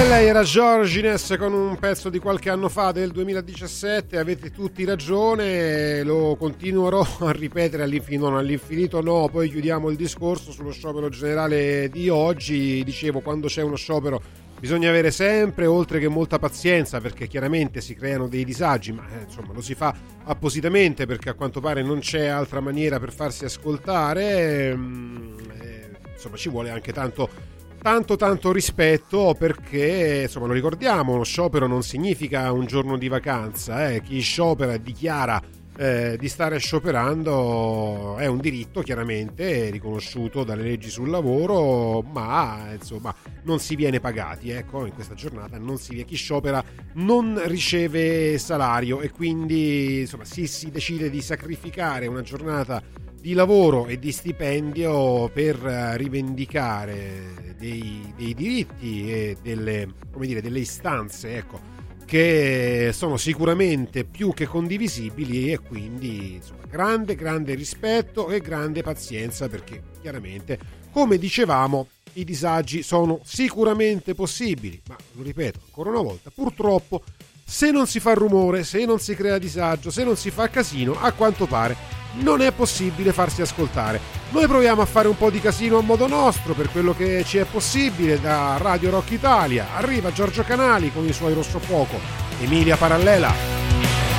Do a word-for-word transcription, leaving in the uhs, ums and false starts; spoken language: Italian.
Lei era Georgines con un pezzo di qualche anno fa, del duemiladiciassette. Avete tutti ragione, lo continuerò a ripetere all'infinito, non all'infinito no. Poi chiudiamo il discorso sullo sciopero generale di oggi. Dicevo, quando c'è uno sciopero bisogna avere sempre, oltre che molta pazienza, perché chiaramente si creano dei disagi, ma eh, insomma lo si fa appositamente perché a quanto pare non c'è altra maniera per farsi ascoltare. Ehm, eh, insomma ci vuole anche tanto tanto tanto rispetto, perché insomma lo ricordiamo, uno sciopero non significa un giorno di vacanza, eh. Chi sciopera e dichiara eh, di stare scioperando è un diritto chiaramente riconosciuto dalle leggi sul lavoro, ma insomma non si viene pagati, ecco, in questa giornata non si viene, chi sciopera non riceve salario e quindi insomma si, si decide di sacrificare una giornata di lavoro e di stipendio per rivendicare dei, dei diritti e delle, come dire, delle istanze, ecco, che sono sicuramente più che condivisibili, e quindi insomma, grande grande rispetto e grande pazienza, perché chiaramente, come dicevamo, i disagi sono sicuramente possibili, ma lo ripeto ancora una volta, purtroppo se non si fa rumore, se non si crea disagio, se non si fa casino, a quanto pare non è possibile farsi ascoltare. Noi proviamo a fare un po' di casino a modo nostro, per quello che ci è possibile, da Radio Rock Italia. Arriva Giorgio Canali con i suoi Rosso Fuoco, Emilia Parallela.